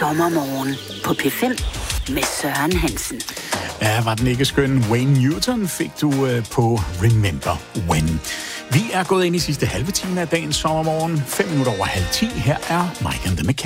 sommermorgen på P5 med Søren Hansen. Ja, var den ikke skøn? Wayne Newton fik du på Remember When. Vi er gået ind i sidste halve time af dagens sommermorgen. 5 minutter over 9:30. Her er Mike and the Mechanics.